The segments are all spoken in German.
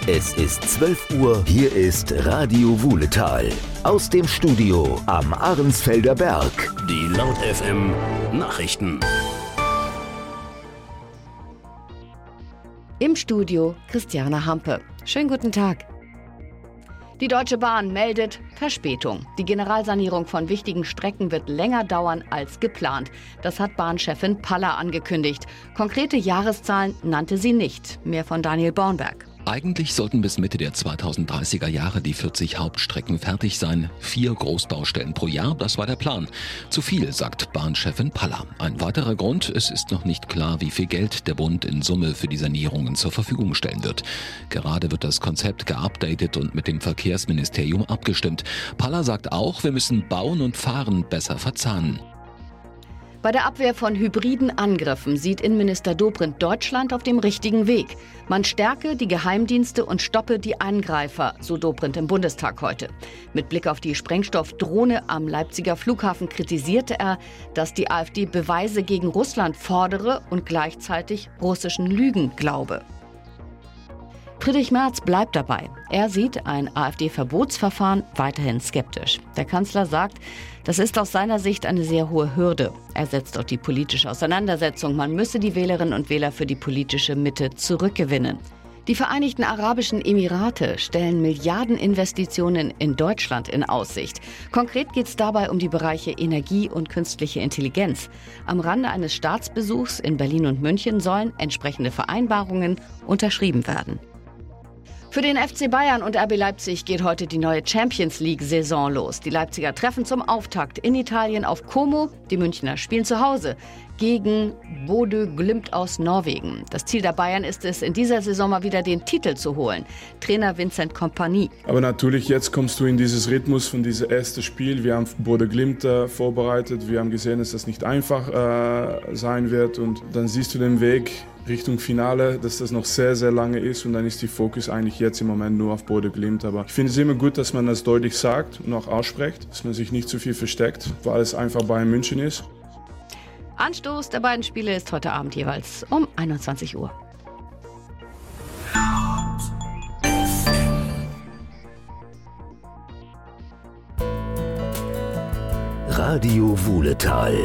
Es ist 12 Uhr, hier ist Radio Wuhletal. Aus dem Studio am Ahrensfelder Berg. Die Laut FM Nachrichten. Im Studio Christiane Hampe. Schönen guten Tag. Die Deutsche Bahn meldet Verspätung. Die Generalsanierung von wichtigen Strecken wird länger dauern als geplant. Das hat Bahnchefin Paller angekündigt. Konkrete Jahreszahlen nannte sie nicht. Mehr von Daniel Bornberg. Eigentlich sollten bis Mitte der 2030er Jahre die 40 Hauptstrecken fertig sein. 4 Großbaustellen pro Jahr, das war der Plan. Zu viel, sagt Bahnchefin Paller. Ein weiterer Grund, es ist noch nicht klar, wie viel Geld der Bund in Summe für die Sanierungen zur Verfügung stellen wird. Gerade wird das Konzept geupdatet und mit dem Verkehrsministerium abgestimmt. Paller sagt auch, wir müssen Bauen und Fahren besser verzahnen. Bei der Abwehr von hybriden Angriffen sieht Innenminister Dobrindt Deutschland auf dem richtigen Weg. Man stärke die Geheimdienste und stoppe die Angreifer, so Dobrindt im Bundestag heute. Mit Blick auf die Sprengstoffdrohne am Leipziger Flughafen kritisierte er, dass die AfD Beweise gegen Russland fordere und gleichzeitig russischen Lügen glaube. Friedrich Merz bleibt dabei. Er sieht ein AfD-Verbotsverfahren weiterhin skeptisch. Der Kanzler sagt, das ist aus seiner Sicht eine sehr hohe Hürde. Er setzt auf die politische Auseinandersetzung. Man müsse die Wählerinnen und Wähler für die politische Mitte zurückgewinnen. Die Vereinigten Arabischen Emirate stellen Milliardeninvestitionen in Deutschland in Aussicht. Konkret geht es dabei um die Bereiche Energie und künstliche Intelligenz. Am Rande eines Staatsbesuchs in Berlin und München sollen entsprechende Vereinbarungen unterschrieben werden. Für den FC Bayern und RB Leipzig geht heute die neue Champions-League-Saison los. Die Leipziger treffen zum Auftakt in Italien auf Como. Die Münchner spielen zu Hause gegen Bodø Glimt aus Norwegen. Das Ziel der Bayern ist es, in dieser Saison mal wieder den Titel zu holen. Trainer Vincent Kompany. Aber natürlich, jetzt kommst du in dieses Rhythmus von diesem ersten Spiel. Wir haben Bodø Glimt vorbereitet. Wir haben gesehen, dass das nicht einfach sein wird. Und dann siehst du den Weg Richtung Finale, dass das noch sehr, sehr lange ist und dann ist die Fokus eigentlich jetzt im Moment nur auf Bodø Glimt. Aber ich finde es immer gut, dass man das deutlich sagt und auch ausspricht, dass man sich nicht zu viel versteckt, weil es einfach Bayern München ist. Anstoß der beiden Spiele ist heute Abend jeweils um 21 Uhr. Radio Wuhletal.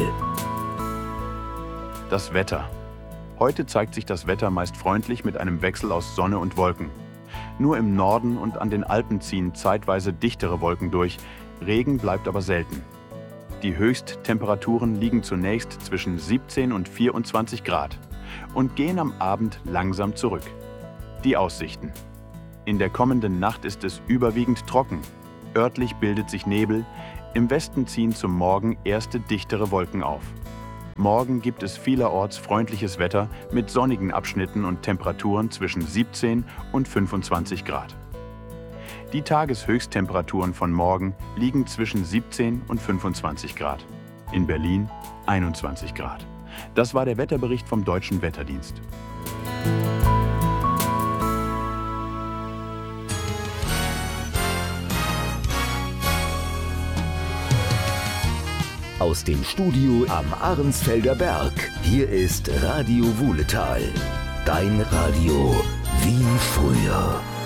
Das Wetter. Heute zeigt sich das Wetter meist freundlich mit einem Wechsel aus Sonne und Wolken. Nur im Norden und an den Alpen ziehen zeitweise dichtere Wolken durch, Regen bleibt aber selten. Die Höchsttemperaturen liegen zunächst zwischen 17 und 24 Grad und gehen am Abend langsam zurück. Die Aussichten. In der kommenden Nacht ist es überwiegend trocken. Örtlich bildet sich Nebel, im Westen ziehen zum Morgen erste dichtere Wolken auf. Morgen gibt es vielerorts freundliches Wetter mit sonnigen Abschnitten und Temperaturen zwischen 17 und 25 Grad. Die Tageshöchsttemperaturen von morgen liegen zwischen 17 und 25 Grad. In Berlin 21 Grad. Das war der Wetterbericht vom Deutschen Wetterdienst. Aus dem Studio am Ahrensfelder Berg. Hier ist Radio Wuhletal. Dein Radio wie früher.